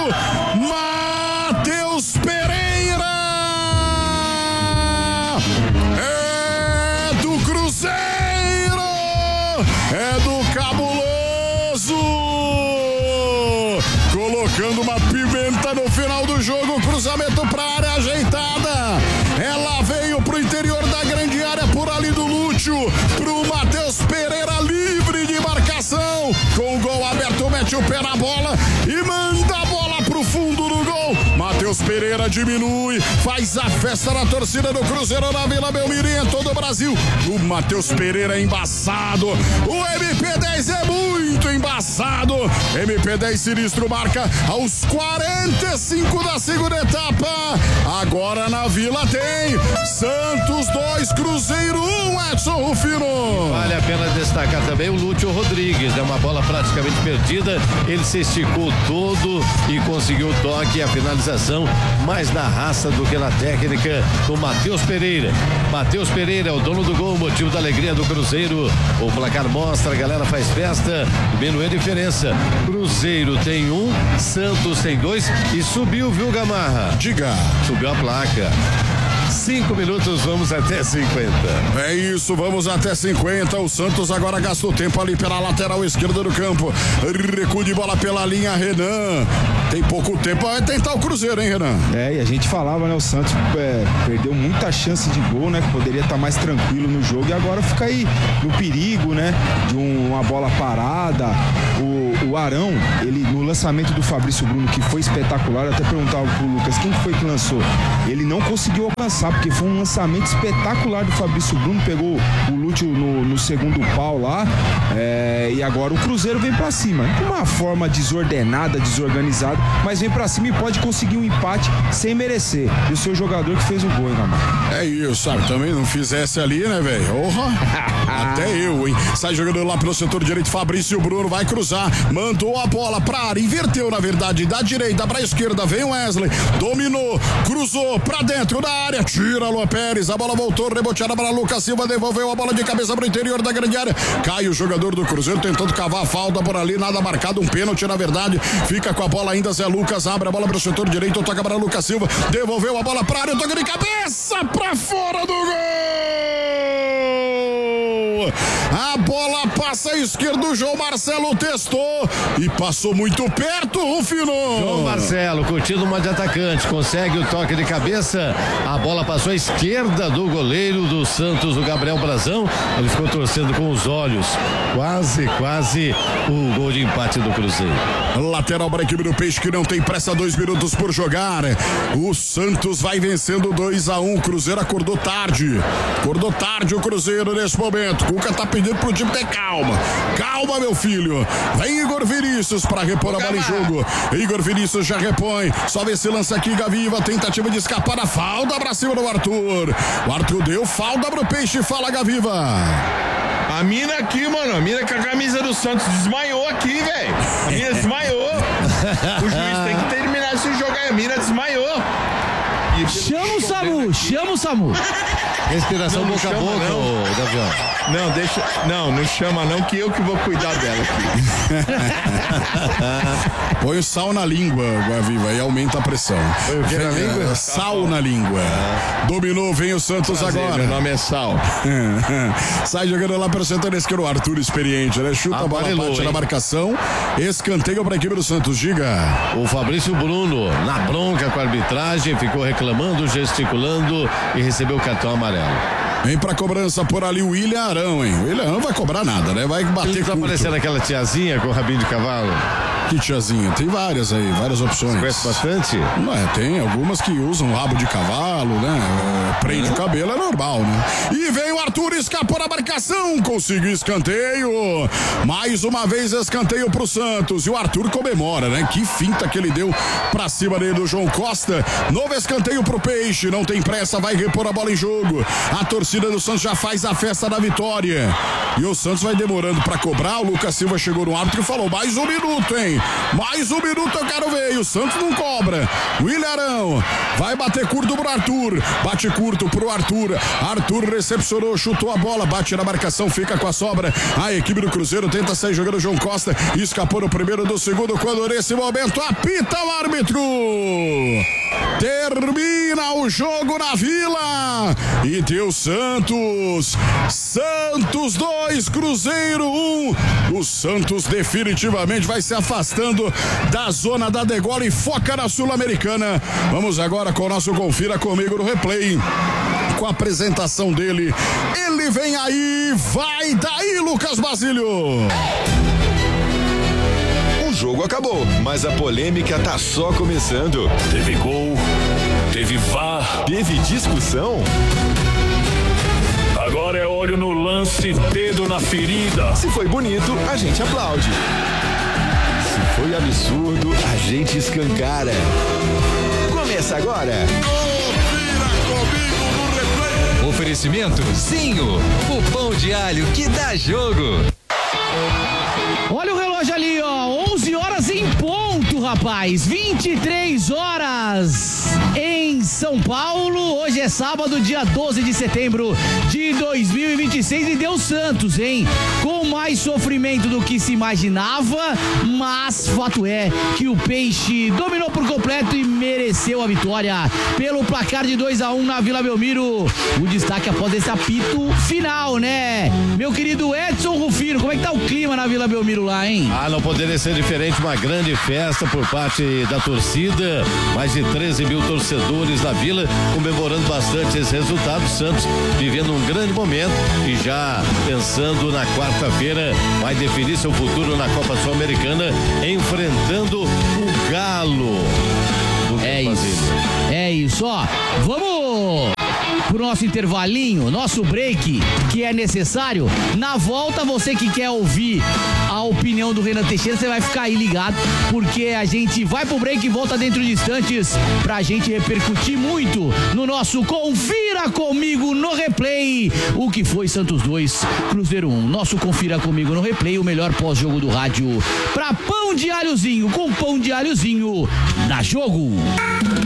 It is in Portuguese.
Matheus Pereira. É do Cruzeiro. É do Cabuloso. Colocando uma pimenta no final do jogo. Cruzamento pra área ajeitada. Ela veio pro interior da grande área por ali do Lúcio. Pro Matheus Pereira, livre de marcação. Com o gol aberto, mete o pé na bola e manda a bola pro fundo do gol. Matheus Pereira diminui, faz a festa na torcida do Cruzeiro na Vila Belmiro em todo o Brasil. O Matheus Pereira é embaçado. O MP10 é muito embaçado. MP10 sinistro marca aos 45 da segunda etapa. Agora na Vila tem Santos 2, Cruzeiro 1, Edson Rufino. Vale a pena destacar também o Lúcio Rodrigues, né? Uma bola praticamente perdida, ele se esticou todo e conseguiu o toque e a finalização, mais na raça do que na técnica do Matheus Pereira. Matheus Pereira é o dono do gol, motivo da alegria do Cruzeiro. O placar mostra, a galera faz festa, diminuiu a diferença. Cruzeiro tem 1, Santos tem 2 e subiu, viu, Gamarra? Diga. Subiu a placa. 5 minutos, vamos até 50. É isso, vamos até 50. O Santos agora gasta o tempo ali pela lateral esquerda do campo. Recuo de bola pela linha, Renan. Tem pouco tempo, vai tentar o Cruzeiro, hein, Renan? E a gente falava, né? O Santos perdeu muita chance de gol, né? Que poderia estar mais tranquilo no jogo e agora fica aí no perigo, né? De uma bola parada. O Arão, ele no lançamento do Fabrício Bruno, que foi espetacular, eu até perguntava pro Lucas quem foi que lançou. Ele não conseguiu alcançar, porque foi um lançamento espetacular do Fabrício Bruno, pegou o Lúcio no segundo pau lá, e agora o Cruzeiro vem pra cima, de uma forma desordenada, desorganizada, mas vem pra cima e pode conseguir um empate sem merecer. E o seu jogador que fez o gol, hein, Gamarra? É isso, sabe, também não fizesse ali, né, velho? Até eu, hein? Sai jogando lá pelo setor direito, Fabrício Bruno vai cruzar, mandou a bola pra área, inverteu na verdade, da direita pra esquerda, vem o Wesley, dominou, cruzou pra dentro da área, tira Luan Pérez, a bola voltou, reboteada para Lucas Silva, devolveu a bola de cabeça pro interior da grande área, cai o jogador do Cruzeiro tentando cavar a falta por ali, nada marcado, um pênalti na verdade, fica com a bola ainda Zé Lucas, abre a bola pro setor direito, toca para Lucas Silva, devolveu a bola pra área, toca de cabeça pra fora do gol! A bola passa à esquerda, o João Marcelo testou e passou muito perto, Rufino. João Marcelo, curtindo uma de atacante, consegue o toque de cabeça, a bola passou à esquerda do goleiro do Santos, o Gabriel Brazão, ele ficou torcendo com os olhos, quase o gol de empate do Cruzeiro. Lateral para a equipe do Peixe que não tem pressa, 2 minutos por jogar. O Santos vai vencendo 2-1. Cruzeiro acordou tarde o Cruzeiro nesse momento. Cuca tá pedindo pro time ter calma, meu filho. Vem Igor Vinícius para repor a bola em jogo. Igor Vinícius já repõe, só vê esse lance aqui, Gaviva, tentativa de escapar da falta pra cima do Arthur. O Arthur deu falta pro Peixe, fala Gaviva. A mina aqui, mano, a mina com a camisa do Santos desmaiou aqui, velho. A mina desmaiou. O juiz tem que terminar esse jogo aí, a mina desmaiou. Chama o SAMU. Respiração boca a boca, Gavião. Não chama não, que eu que vou cuidar dela aqui. Põe o sal na língua, Gaviva, e aumenta a pressão. Põe o que na língua? Sal na língua. Dominou, vem o Santos agora. Meu nome é Sal. Sai jogando lá pelo setor esquerdo, o Arthur experiente, né? Chuta a bola, bate na marcação. Escanteio para a equipe do Santos, diga. O Fabrício Bruno, na bronca com a arbitragem, ficou reclamando, gesticulando e recebeu o cartão amarelo. Vem pra cobrança por ali o William Arão, hein? O William Arão vai cobrar nada, né? Vai bater Ele tá curto. parecendo aquela tiazinha com o rabinho de cavalo. Que tiazinha? Tem várias aí, várias opções. Você conhece bastante? Não é, tem algumas que usam rabo de cavalo, né? Prende o cabelo, é normal, né? E vem o Arthur, escapou da marcação, conseguiu escanteio. Mais uma vez escanteio pro Santos. E o Arthur comemora, né? Que finta que ele deu pra cima dele do João Costa. Novo escanteio pro Peixe, não tem pressa, vai repor a bola em jogo. A torcida do Santos já faz a festa da vitória. E o Santos vai demorando pra cobrar. O Lucas Silva chegou no árbitro e falou: mais um minuto, hein? tem mais um minuto, eu quero ver. E o Santos não cobra. William Arão vai bater curto pro Arthur. Bate curto pro Arthur. Arthur recepcionou, chutou a bola, bate na marcação, fica com a sobra. A equipe do Cruzeiro tenta sair jogando o João Costa. Escapou no primeiro do segundo, quando nesse momento apita o árbitro. Termina o jogo na Vila. E deu Santos. Santos 2, Cruzeiro 1. O Santos definitivamente vai se afastando da zona da degola e foca na Sul-Americana. Vamos agora com o nosso Confira Comigo no Replay. Com a apresentação dele. Ele vem aí, vai daí, Lucas Basílio. O jogo acabou, mas a polêmica tá só começando. Teve gol, teve VAR, teve discussão. Agora é olho no lance, dedo na ferida. Se foi bonito, a gente aplaude. Se foi absurdo, a gente escancara. Começa agora. Confira Comigo no Replay. Oferecimento Zinho, o pão de alho que dá jogo. Olha o relógio ali, ó, 11 horas em ponto, rapaz, 23 horas em São Paulo. Hoje é sábado, dia 12 de setembro de 2026 e deu Santos, hein? Com mais sofrimento do que se imaginava, mas fato é que o Peixe dominou por completo e mereceu a vitória pelo placar de 2-1 na Vila Belmiro. O destaque após esse apito final, né? Meu querido Edson Rufino, como é que tá o clima na Vila Belmiro lá, hein? Não poderia ser diferente, uma grande festa por parte da torcida, mais de 13 mil torcedores na Vila, comemorando bastante esse resultado. Santos vivendo um grande momento e já pensando na quarta-feira, vai definir seu futuro na Copa Sul-Americana, enfrentando o Galo. É isso, ó, vamos pro nosso intervalinho, nosso break, que é necessário. Na volta, você que quer ouvir a opinião do Renan Teixeira, você vai ficar aí ligado, porque a gente vai pro break e volta dentro de instantes pra gente repercutir muito no nosso Confira Comigo no Replay, o que foi Santos 2, Cruzeiro 1. Nosso Confira Comigo no Replay, o melhor pós-jogo do rádio pra Pão de Alhozinho, com Pão de Alhozinho, dá jogo.